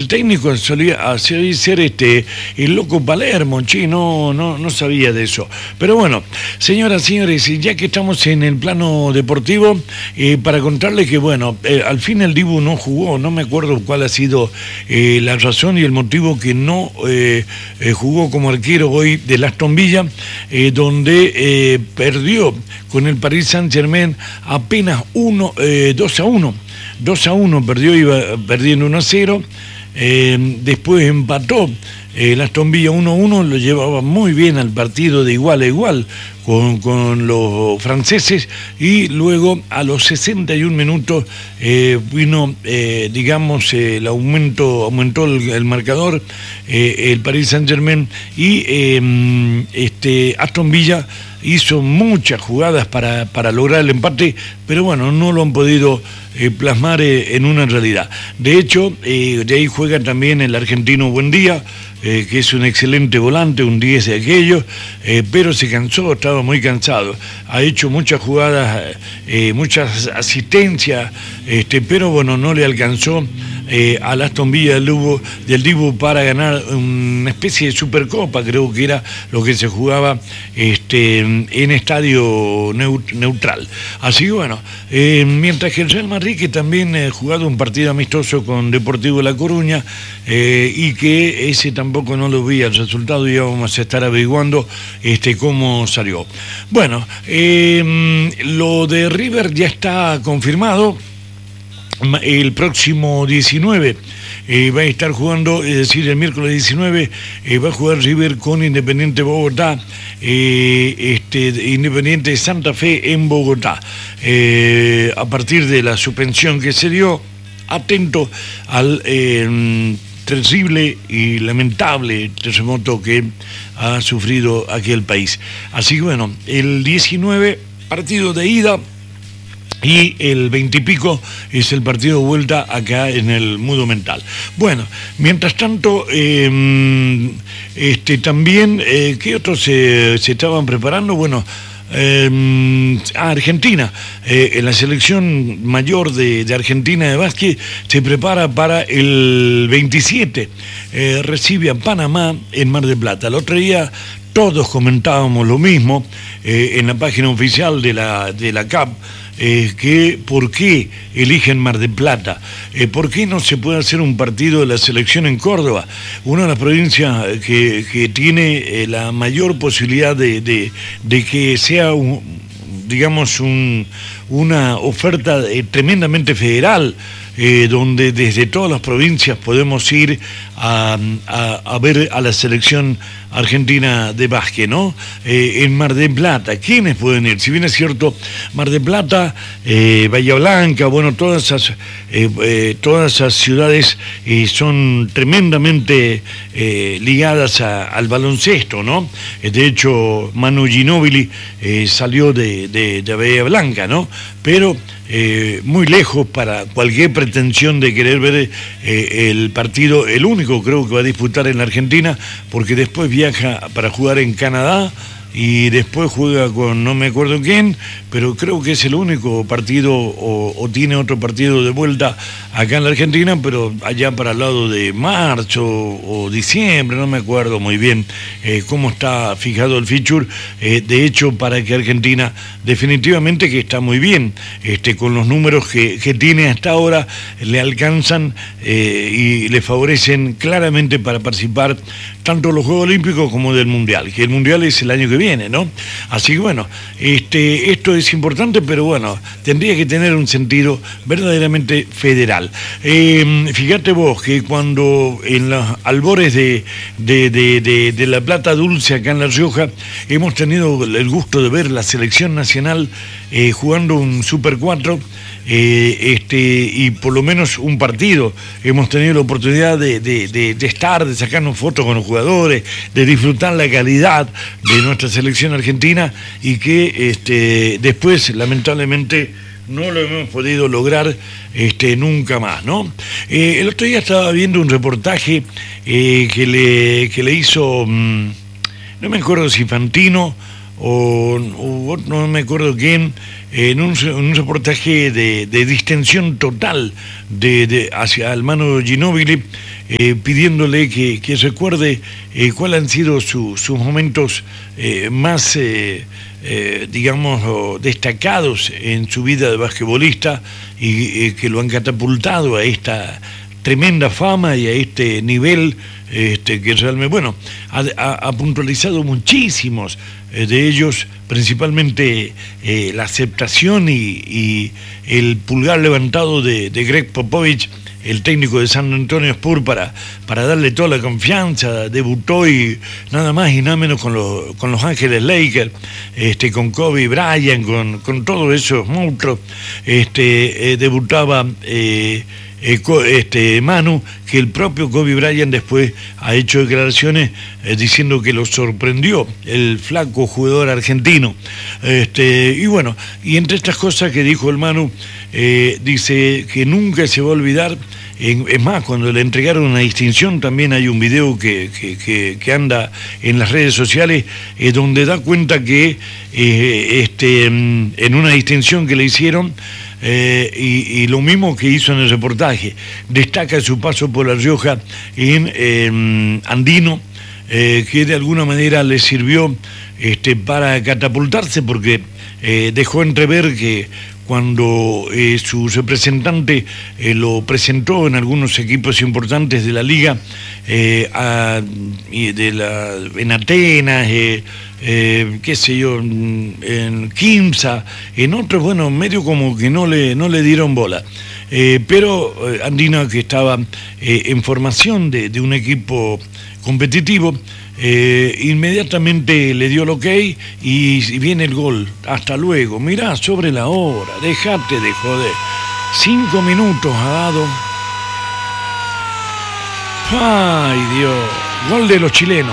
técnico solía ser el loco Palermo, che, no sabía de eso. Pero bueno, señoras, señores, ya que estamos en el plano deportivo, para contarles que, bueno, al fin el Dibu no jugó, no me acuerdo cuál ha sido la razón y el motivo que no jugó como arquero hoy del Aston Villa, donde perdió con el Paris Saint-Germain apenas 2-1. 2-1 perdió, iba perdiendo 1-0, después empató el Aston Villa 1-1, lo llevaba muy bien al partido de igual a igual con los franceses, y luego a los 61 minutos vino, aumentó el marcador, el Paris Saint-Germain, y Aston Villa hizo muchas jugadas para lograr el empate, pero bueno, no lo han podido plasmar en una realidad. De hecho, de ahí juega también el argentino Buendía, que es un excelente volante, un 10 de aquellos, pero se cansó, estaba muy cansado. Ha hecho muchas jugadas, muchas asistencias, pero bueno, no le alcanzó al Aston Villa del Dibu para ganar una especie de Supercopa, creo que era lo que se jugaba en estadio neutral. Así que bueno, mientras que el Real Madrid, que también ha jugado un partido amistoso con Deportivo La Coruña, y que ese tampoco no lo vi el resultado, y vamos a estar averiguando cómo salió. Bueno, lo de River ya está confirmado. El próximo 19 va a estar jugando, es decir, el miércoles 19 va a jugar River con Independiente Bogotá, Independiente Santa Fe en Bogotá, a partir de la suspensión que se dio, atento al terrible y lamentable terremoto que ha sufrido aquel país. Así que bueno, el 19 partido de ida, y el 20 y pico es el partido de vuelta acá en el Mundo Mental. Bueno, mientras tanto, también, ¿qué otros se estaban preparando? Bueno, Argentina, en la selección mayor de Argentina de básquet se prepara para el 27, recibe a Panamá en Mar del Plata. El otro día todos comentábamos lo mismo en la página oficial de la CAP, que por qué eligen Mar del Plata, por qué no se puede hacer un partido de la selección en Córdoba, una de las provincias que tiene la mayor posibilidad de que sea una oferta tremendamente federal, donde desde todas las provincias podemos ir a ver a la selección argentina de básquet, ¿no? En Mar del Plata, ¿quiénes pueden ir? Si bien es cierto, Mar del Plata, Bahía Blanca, bueno, todas esas ciudades son tremendamente ligadas al baloncesto, ¿no? De hecho, Manu Ginóbili salió de Bahía Blanca, ¿no? Pero muy lejos para cualquier pretensión de querer ver el partido, el único creo que va a disputar en la Argentina, porque después viaja para jugar en Canadá y después juega con no me acuerdo quién, pero creo que es el único partido, o tiene otro partido de vuelta acá en la Argentina, pero allá para el lado de marzo o diciembre, no me acuerdo muy bien cómo está fijado el feature. De hecho, para que Argentina definitivamente que está muy bien, con los números que tiene hasta ahora, le alcanzan y le favorecen claramente para participar tanto de los Juegos Olímpicos como del Mundial, que el Mundial es el año que viene, ¿no? Así que bueno, esto es importante, pero bueno, tendría que tener un sentido verdaderamente federal. Fíjate vos que cuando en los albores de la plata dulce acá en La Rioja hemos tenido el gusto de ver la selección nacional jugando un Super 4, y por lo menos un partido hemos tenido la oportunidad de estar, de sacarnos fotos con los jugadores, de disfrutar la calidad de nuestra selección argentina, y que después lamentablemente no lo hemos podido lograr nunca más, ¿no? El otro día estaba viendo un reportaje que le hizo, no me acuerdo si Fantino o no me acuerdo quién, en un reportaje de distensión total hacia el Manu Ginóbili, pidiéndole que recuerde cuáles han sido sus momentos más, digamos, destacados en su vida de basquetbolista y que lo han catapultado a esta tremenda fama y a este nivel que realmente, bueno, ha puntualizado muchísimos de ellos, principalmente la aceptación y el pulgar levantado de Greg Popovich, el técnico de San Antonio Spurs, para darle toda la confianza. Debutó y nada más y nada menos con los Ángeles Lakers, con Kobe Bryant, con todos esos monstruos. Debutaba Manu, que el propio Kobe Bryant después ha hecho declaraciones diciendo que lo sorprendió el flaco jugador argentino. Y bueno, y entre estas cosas que dijo el Manu, dice que nunca se va a olvidar. Es más, cuando le entregaron una distinción, también hay un video que anda en las redes sociales, donde da cuenta que en una distinción que le hicieron, y lo mismo que hizo en el reportaje, destaca su paso por La Rioja en Andino, que de alguna manera le sirvió para catapultarse, porque dejó entrever que cuando su representante lo presentó en algunos equipos importantes de la liga, en Atenas, qué sé yo, en Quimsa, en otros, bueno, medio como que no le dieron bola. Pero Andino, que estaba en formación de un equipo competitivo, inmediatamente le dio el ok y viene el gol. Hasta luego. Mirá, sobre la hora, dejate de joder. 5 minutos ha dado. Ay, Dios. Gol de los chilenos.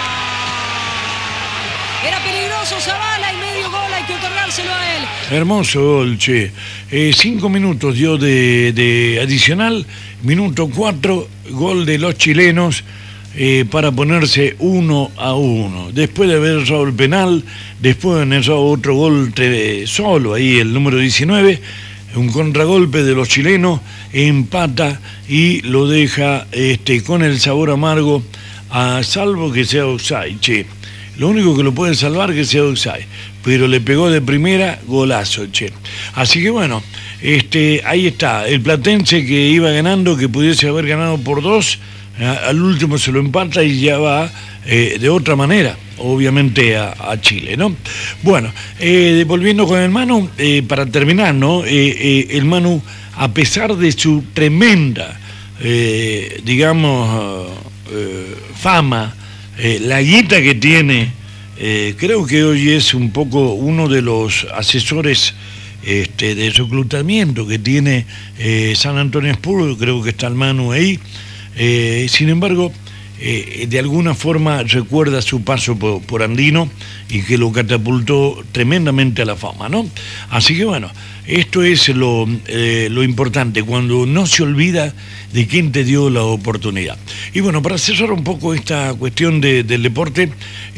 Era peligroso Zavala y medio gol, hay que otorgárselo a él. Hermoso gol, che. 5 minutos dio de adicional. Minuto 4, gol de los chilenos. Para ponerse 1-1. Después de haber errado el penal, después de haber errado otro gol solo, ahí el número 19, un contragolpe de los chilenos, empata y lo deja con el sabor amargo, a salvo que sea offside, che. Lo único que lo puede salvar es que sea offside, pero le pegó de primera, golazo, che. Así que bueno, ahí está, el Platense que iba ganando, que pudiese haber ganado por 2, al último se lo empata y ya va de otra manera, obviamente, a Chile, ¿no? Bueno, volviendo con el Manu, para terminar, ¿no? El Manu, a pesar de su tremenda, digamos, fama, la guita que tiene, creo que hoy es un poco uno de los asesores de reclutamiento que tiene San Antonio Spurs. Creo que está el Manu ahí. Sin embargo, de alguna forma recuerda su paso por Andino y que lo catapultó tremendamente a la fama, ¿no? Así que bueno, esto es lo importante, cuando no se olvida de quién te dio la oportunidad. Y bueno, para cerrar un poco esta cuestión del deporte,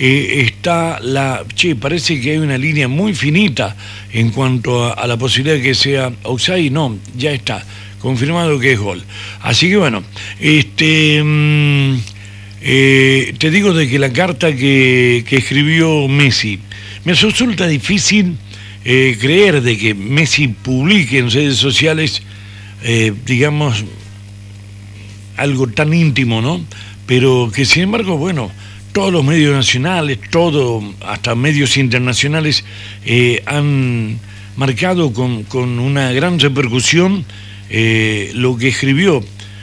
parece que hay una línea muy finita en cuanto a la posibilidad de que sea offside. No, ya está confirmado que es gol. Así que bueno, te digo de que la carta que escribió Messi, me resulta difícil creer de que Messi publique en redes sociales, digamos, algo tan íntimo, ¿no? Pero que sin embargo, bueno, todos los medios nacionales, hasta medios internacionales, han marcado con una gran repercusión lo que escribió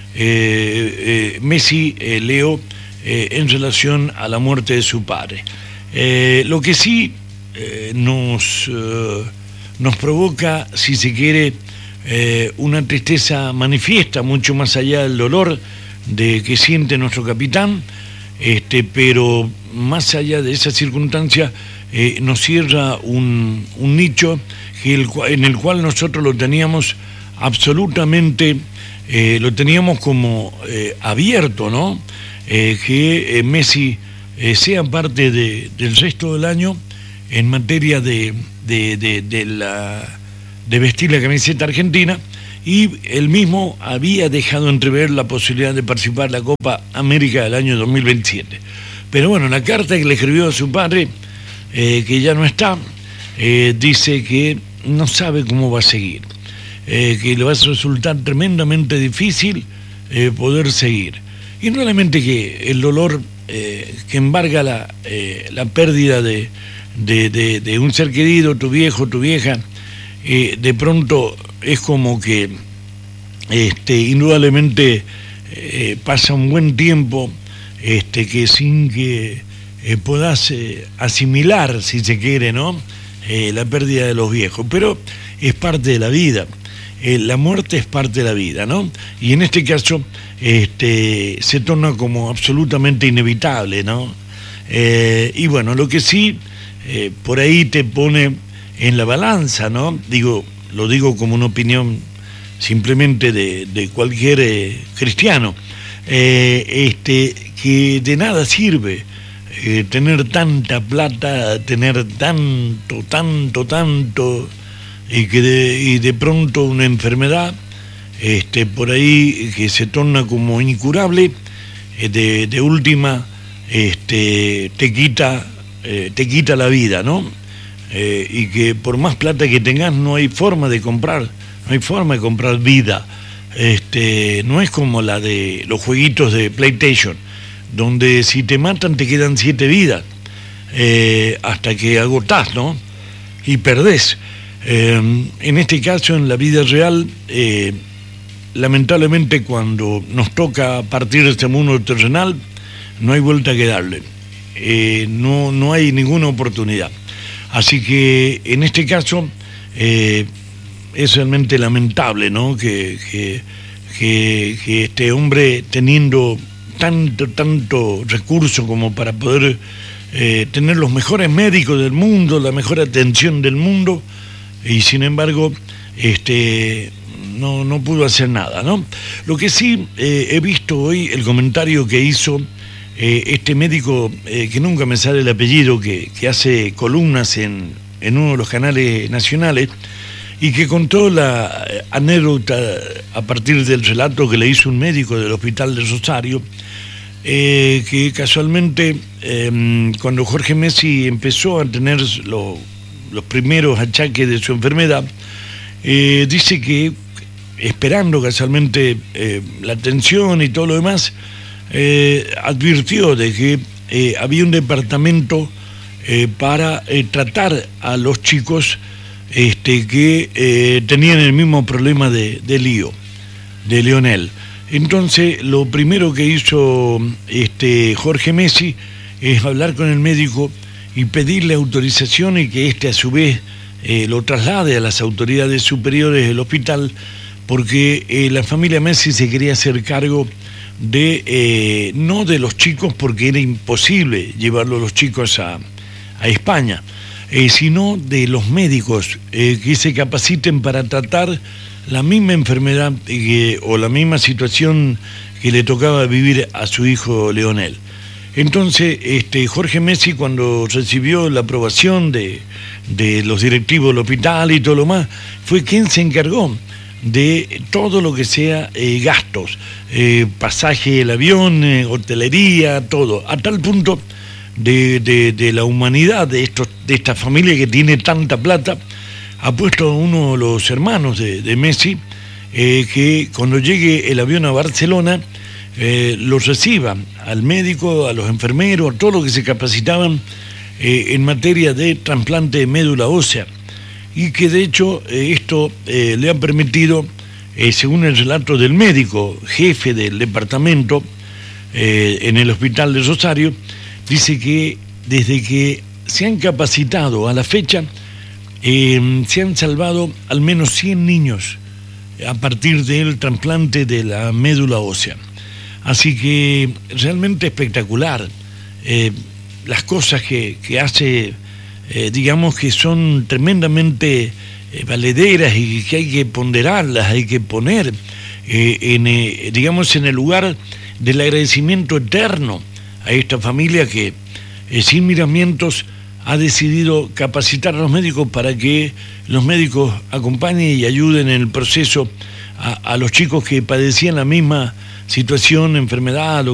Messi, Leo, en relación a la muerte de su padre. Lo que sí nos provoca, si se quiere, una tristeza manifiesta, mucho más allá del dolor que siente nuestro capitán, pero más allá de esa circunstancia, nos cierra un nicho en el cual nosotros lo teníamos absolutamente, lo teníamos como abierto, ¿no? Que Messi sea parte del resto del año en materia de vestir la camiseta argentina, y él mismo había dejado entrever la posibilidad de participar en la Copa América del año 2027. Pero bueno, la carta que le escribió a su padre, que ya no está, dice que no sabe cómo va a seguir, que le va a resultar tremendamente difícil poder seguir. Y no solamente que el dolor que embarga la pérdida de un ser querido, tu viejo, tu vieja, de pronto es como que indudablemente pasa un buen tiempo que sin que puedas asimilar, si se quiere, ¿no? La pérdida de los viejos, pero es parte de la vida. La muerte es parte de la vida, ¿no? Y en este caso se torna como absolutamente inevitable, ¿no? Y bueno, lo que sí por ahí te pone en la balanza, ¿no? Lo digo como una opinión simplemente de cualquier cristiano, que de nada sirve tener tanta plata, tener tanto, y de pronto una enfermedad por ahí que se torna como incurable, de última te quita la vida, ¿no? Y que por más plata que tengas no hay forma de comprar vida. No es como la de los jueguitos de PlayStation, donde si te matan te quedan 7 vidas, hasta que agotás, ¿no? Y perdés. En este caso, en la vida real, lamentablemente cuando nos toca partir de este mundo terrenal, no hay vuelta que darle, no hay ninguna oportunidad. Así que en este caso es realmente lamentable, ¿no? Que este hombre, teniendo tanto recurso como para poder tener los mejores médicos del mundo, la mejor atención del mundo, y sin embargo no pudo hacer nada, ¿no? Lo que sí he visto hoy, el comentario que hizo este médico, que nunca me sale el apellido, que hace columnas en uno de los canales nacionales, y que contó la anécdota a partir del relato que le hizo un médico del hospital de Rosario, que casualmente cuando Jorge Messi empezó a tener los primeros achaques de su enfermedad, dice que esperando casualmente la atención y todo lo demás, advirtió de que había un departamento para tratar a los chicos que tenían el mismo problema de Lionel. Entonces, lo primero que hizo Jorge Messi es hablar con el médico y pedirle autorización, y que a su vez lo traslade a las autoridades superiores del hospital, porque la familia Messi se quería hacer cargo no de los chicos, porque era imposible llevarlo los chicos a España, sino de los médicos que se capaciten para tratar la misma enfermedad o la misma situación que le tocaba vivir a su hijo Lionel. Entonces, Jorge Messi, cuando recibió la aprobación de los directivos del hospital y todo lo más, fue quien se encargó de todo lo que sea gastos, pasaje del avión, hotelería, todo, a tal punto de la humanidad de esta familia que tiene tanta plata, ha puesto a uno de los hermanos de Messi, que cuando llegue el avión a Barcelona, los reciba al médico, a los enfermeros, a todos los que se capacitaban en materia de trasplante de médula ósea, y que de hecho esto le ha permitido, según el relato del médico jefe del departamento en el hospital de Rosario, dice que desde que se han capacitado a la fecha, se han salvado al menos 100 niños a partir del trasplante de la médula ósea. Así que realmente espectacular las cosas que hace, digamos que son tremendamente valederas, y que hay que ponderarlas, hay que poner digamos en el lugar del agradecimiento eterno a esta familia que sin miramientos ha decidido capacitar a los médicos para que los médicos acompañen y ayuden en el proceso a los chicos que padecían la misma situación, enfermedad